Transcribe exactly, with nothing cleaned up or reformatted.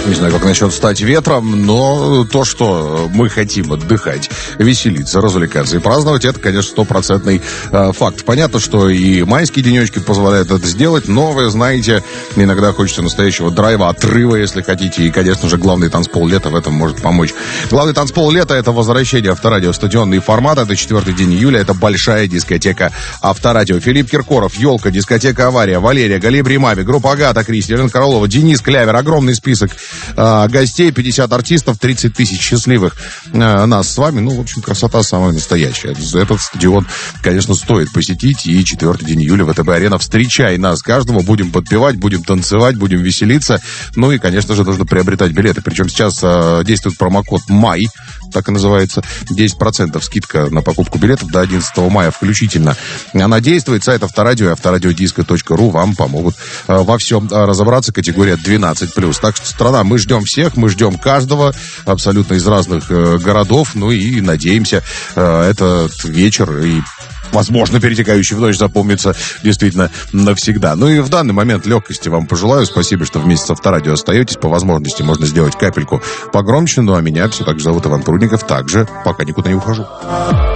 Не знаю, как насчет стать ветром, но то, что мы хотим отдыхать, веселиться, развлекаться и праздновать, это, конечно, стопроцентный э, факт. Понятно, что и майские денечки позволяют это сделать, но, вы знаете, иногда хочется настоящего драйва, отрыва, если хотите, и, конечно же, главный танцпол лета в этом может помочь. Главный танцпол лета — это возвращение Авторадио в стадионный формат, это четвертый день июля, это большая дискотека Авторадио. Филипп Киркоров, Елка, дискотека Авария, Валерия, Галибри Маби, группа Агата Кристи, Елена Королова, Денис Клявер, огромный список э, гостей, пятьдесят артистов, тридцать тысяч счастливых э, нас с вами. Ну, в общем, красота самая настоящая. Этот стадион, конечно, стоит посетить. И четвертый день июля ВТБ-арена. Встречай нас каждого. Будем подпевать, будем танцевать, будем веселиться. Ну и, конечно же, нужно приобретать билеты. Причем сейчас э, действует промокод МАЙ, так и называется. десять процентов скидка на покупку билетов до одиннадцатого мая включительно. Она действует. Сайт Авторадио и авторадиодиско точка ру вам помогут э, во всем э, разобраться. Категория двенадцать плюс. Так что, страна, мы ждем всех, мы ждем каждого, абсолютно из разных э, городов. Ну и надеемся, э, этот вечер и, возможно, перетекающий в ночь запомнится действительно навсегда. Ну и в данный момент легкости вам пожелаю. Спасибо, что вместе с Авторадио остаетесь. По возможности можно сделать капельку погромче. Ну а меня все так же зовут Иван Прудников. Также пока никуда не ухожу.